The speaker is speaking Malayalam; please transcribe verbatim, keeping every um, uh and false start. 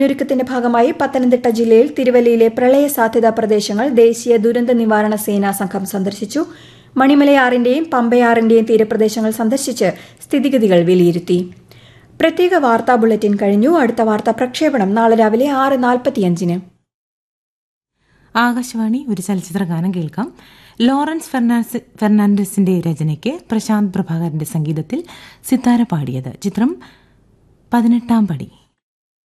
ഒരുക്കത്തിന്റെ ഭാഗമായി പത്തനംതിട്ട ജില്ലയിൽ തിരുവല്ലയിലെ പ്രളയ സാധ്യതാ പ്രദേശങ്ങൾ ദേശീയ ദുരന്ത നിവാരണ സേനാ സംഘം സന്ദർശിച്ചു. മണിമലയാറിന്റെയും പമ്പയാറിന്റെയും തീരപ്രദേശങ്ങൾ സന്ദർശിച്ച് സ്ഥിതിഗതികൾ വിലയിരുത്തി. പ്രത്യേക വാർത്താ ബുള്ളറ്റിൻ കഴിഞ്ഞു. അടുത്ത വാർത്താ പ്രക്ഷേപണം നാളെ രാവിലെ ആറ് നാൽപ്പത്തിയഞ്ചിന്. ആകാശവാണി. ഒരു ചലച്ചിത്ര ഗാനം കേൾക്കാം. ലോറൻസ് ഫെർണാണ്ടസിന്റെ രചനയ്ക്ക് പ്രശാന്ത് പ്രഭാകരന്റെ സംഗീതത്തിൽ സിത്താര പാടിയത്. ചിത്രം പതിനെട്ടാം പടി.